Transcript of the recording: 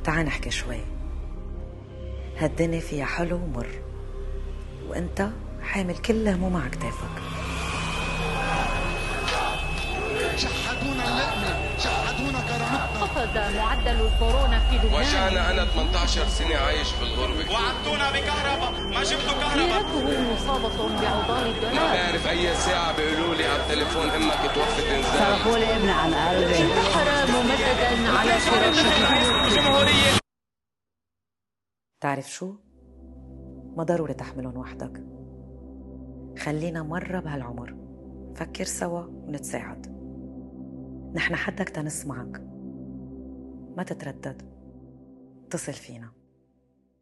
تعال نحكي شوي. هالدنيا فيها حلو ومر، وانت حامل كل هموم على كتافك. شحدونا اللقمة، شحدونا كرامتنا. قفز معدل الكورونا في لبنان. وجعنا أنا 18 سنة عايش في الغربة. وعدتونا بكهرباء، ما جبتوا كهرباء. سيرته مصابة بعضال الدولار. ما بعرف أي ساعة بيقولوا لي على التليفون أمك توفت إنزال. صرفوا لي ابني عن قلبي. انتحر ممددا على فراشه. تعرف شو؟ ما ضروري تحملهم وحدك. خلينا مرة بهالعمر فكر سوا ونتساعد. نحن حدك تنسمعك، ما تتردد، اتصل فينا.